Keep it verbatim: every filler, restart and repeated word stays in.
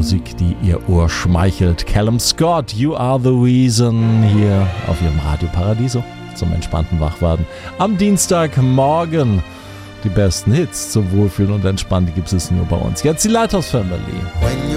Musik, die ihr Ohr schmeichelt. Callum Scott, You Are The Reason, hier auf ihrem Radio Paradiso zum entspannten Wachwerden. Am Dienstagmorgen die besten Hits zum Wohlfühlen und Entspannen, die gibt es nur bei uns. Jetzt die Lighthouse Family.